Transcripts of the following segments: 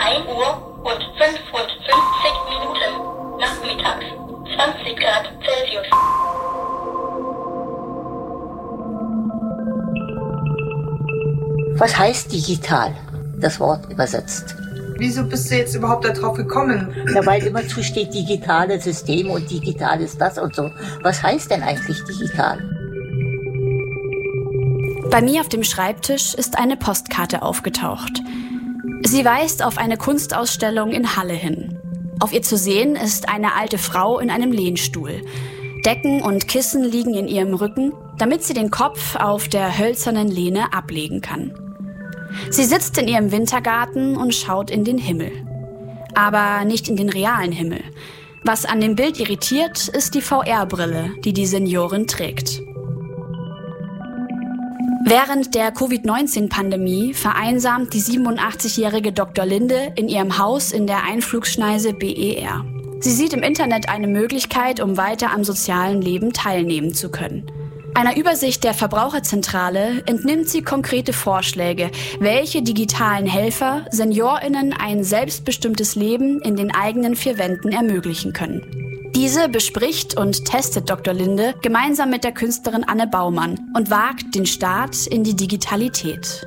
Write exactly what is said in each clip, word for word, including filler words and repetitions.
ein Uhr und fünfundfünfzig Minuten nachmittags, zwanzig Grad Celsius. Was heißt digital, das Wort übersetzt? Wieso bist du jetzt überhaupt darauf gekommen? Ja, weil immer zusteht digitale Systeme und digital ist das und so. Was heißt denn eigentlich digital? Bei mir auf dem Schreibtisch ist eine Postkarte aufgetaucht. Sie weist auf eine Kunstausstellung in Halle hin. Auf ihr zu sehen ist eine alte Frau in einem Lehnstuhl. Decken und Kissen liegen in ihrem Rücken, damit sie den Kopf auf der hölzernen Lehne ablegen kann. Sie sitzt in ihrem Wintergarten und schaut in den Himmel. Aber nicht in den realen Himmel. Was an dem Bild irritiert, ist die V R-Brille, die die Seniorin trägt. Während der Covid neunzehn Pandemie vereinsamt die siebenundachtzigjährige Doktor Linde in ihrem Haus in der Einflugschneise B E R. Sie sieht im Internet eine Möglichkeit, um weiter am sozialen Leben teilnehmen zu können. Einer Übersicht der Verbraucherzentrale entnimmt sie konkrete Vorschläge, welche digitalen Helfer SeniorInnen ein selbstbestimmtes Leben in den eigenen vier Wänden ermöglichen können. Diese bespricht und testet Doktor Linde gemeinsam mit der Künstlerin Anne Baumann und wagt den Start in die Digitalität.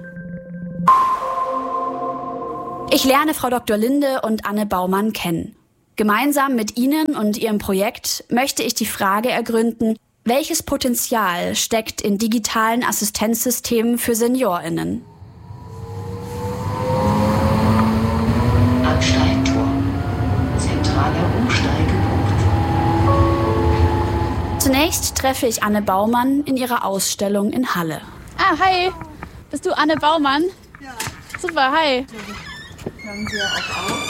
Ich lerne Frau Doktor Linde und Anne Baumann kennen. Gemeinsam mit ihnen und ihrem Projekt möchte ich die Frage ergründen, welches Potenzial steckt in digitalen Assistenzsystemen für SeniorInnen? Ansteigentor. Zentraler Umsteigepunkt. Zunächst treffe ich Anne Baumann in ihrer Ausstellung in Halle. Ah, hi. Bist du Anne Baumann? Ja. Super, hi. Hören Sie auch auf.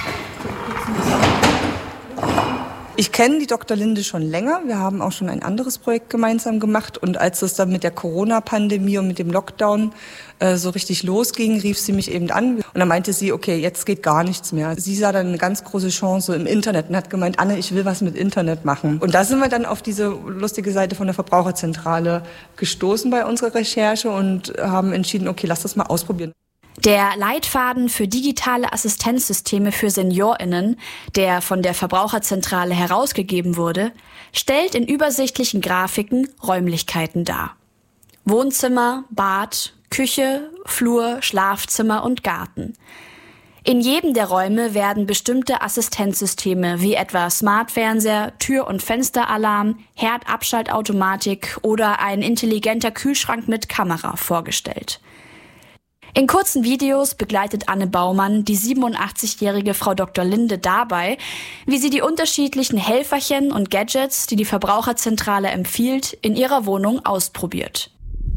Ich kenne die Doktor Linde schon länger. Wir haben auch schon ein anderes Projekt gemeinsam gemacht. Und als es dann mit der Corona-Pandemie und mit dem Lockdown äh, so richtig losging, rief sie mich eben an. Und dann meinte sie, okay, jetzt geht gar nichts mehr. Sie sah dann eine ganz große Chance im Internet und hat gemeint, Anne, ich will was mit Internet machen. Und da sind wir dann auf diese lustige Seite von der Verbraucherzentrale gestoßen bei unserer Recherche und haben entschieden, okay, lass das mal ausprobieren. Der Leitfaden für digitale Assistenzsysteme für SeniorInnen, der von der Verbraucherzentrale herausgegeben wurde, stellt in übersichtlichen Grafiken Räumlichkeiten dar. Wohnzimmer, Bad, Küche, Flur, Schlafzimmer und Garten. In jedem der Räume werden bestimmte Assistenzsysteme wie etwa Smartfernseher, Tür- und Fensteralarm, Herdabschaltautomatik oder ein intelligenter Kühlschrank mit Kamera vorgestellt. In kurzen Videos begleitet Anne Baumann die siebenundachtzigjährige Frau Doktor Linde dabei, wie sie die unterschiedlichen Helferchen und Gadgets, die die Verbraucherzentrale empfiehlt, in ihrer Wohnung ausprobiert.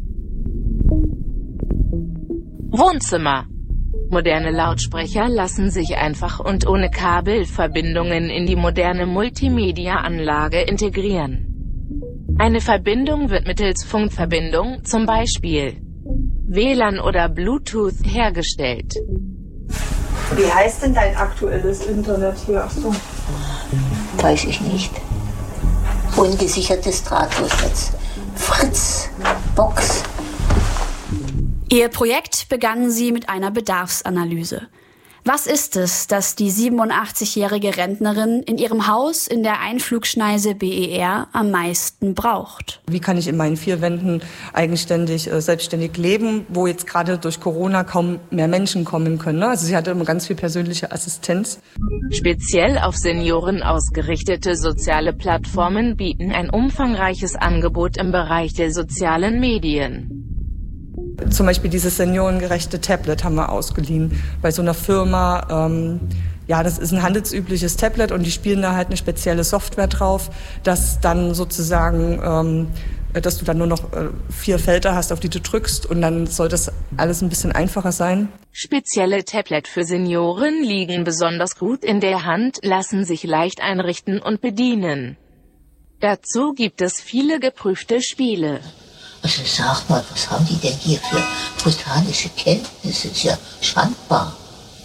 Wohnzimmer. Moderne Lautsprecher lassen sich einfach und ohne Kabelverbindungen in die moderne Multimedia-Anlage integrieren. Eine Verbindung wird mittels Funkverbindung, zum Beispiel W L A N oder Bluetooth, hergestellt. Wie heißt denn dein aktuelles Internet hier? Ach so. Weiß ich nicht. Ungesichertes Drahtlosnetz. Fritz. Box. Ihr Projekt begann sie mit einer Bedarfsanalyse. Was ist es, das die siebenundachtzigjährige Rentnerin in ihrem Haus in der Einflugschneise B E R am meisten braucht? Wie kann ich in meinen vier Wänden eigenständig, äh, selbstständig leben, wo jetzt gerade durch Corona kaum mehr Menschen kommen können, ne? Also sie hatte immer ganz viel persönliche Assistenz. Speziell auf Senioren ausgerichtete soziale Plattformen bieten ein umfangreiches Angebot im Bereich der sozialen Medien. Zum Beispiel dieses seniorengerechte Tablet haben wir ausgeliehen bei so einer Firma. Ähm, ja, das ist ein handelsübliches Tablet und die spielen da halt eine spezielle Software drauf, dass dann sozusagen, ähm, dass du dann nur noch äh, vier Felder hast, auf die du drückst und dann soll das alles ein bisschen einfacher sein. Spezielle Tablet für Senioren liegen besonders gut in der Hand, lassen sich leicht einrichten und bedienen. Dazu gibt es viele geprüfte Spiele. Also sag mal, was haben die denn hier für botanische Kenntnisse? Ist ja schandbar.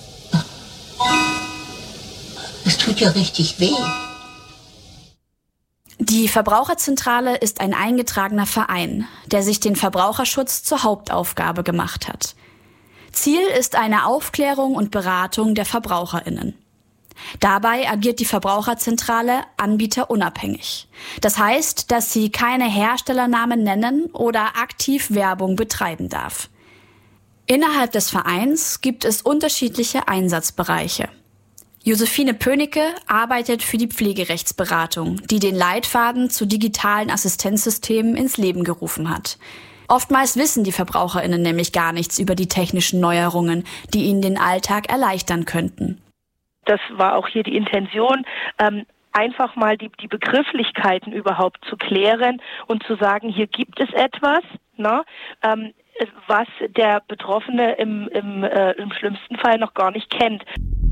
Es tut ja richtig weh. Die Verbraucherzentrale ist ein eingetragener Verein, der sich den Verbraucherschutz zur Hauptaufgabe gemacht hat. Ziel ist eine Aufklärung und Beratung der VerbraucherInnen. Dabei agiert die Verbraucherzentrale anbieterunabhängig. Das heißt, dass sie keine Herstellernamen nennen oder aktiv Werbung betreiben darf. Innerhalb des Vereins gibt es unterschiedliche Einsatzbereiche. Josephine Pönecke arbeitet für die Pflegerechtsberatung, die den Leitfaden zu digitalen Assistenzsystemen ins Leben gerufen hat. Oftmals wissen die VerbraucherInnen nämlich gar nichts über die technischen Neuerungen, die ihnen den Alltag erleichtern könnten. Das war auch hier die Intention, ähm, einfach mal die, die Begrifflichkeiten überhaupt zu klären und zu sagen, hier gibt es etwas, ne, ähm, was der Betroffene im, im, äh, im schlimmsten Fall noch gar nicht kennt.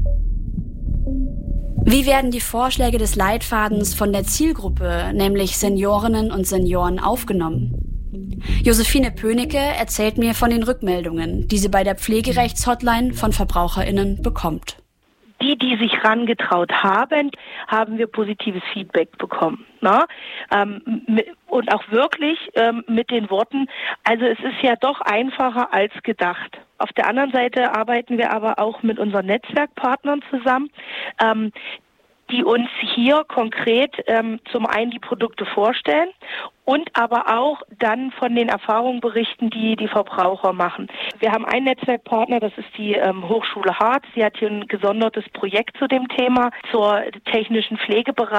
Wie werden die Vorschläge des Leitfadens von der Zielgruppe, nämlich Seniorinnen und Senioren, aufgenommen? Josephine Pönecke erzählt mir von den Rückmeldungen, die sie bei der Pflegerechtshotline von VerbraucherInnen bekommt. Die, die sich rangetraut haben, haben wir positives Feedback bekommen. Ne? Ähm, und auch wirklich ähm, mit den Worten, also es ist ja doch einfacher als gedacht. Auf der anderen Seite arbeiten wir aber auch mit unseren Netzwerkpartnern zusammen, ähm, die uns hier konkret ähm, zum einen die Produkte vorstellen und aber auch dann von den Erfahrungen berichten, die die Verbraucher machen. Wir haben einen Netzwerkpartner, das ist die ähm, Hochschule Harz. Sie hat hier ein gesondertes Projekt zu dem Thema, zur technischen Pflegeberatung.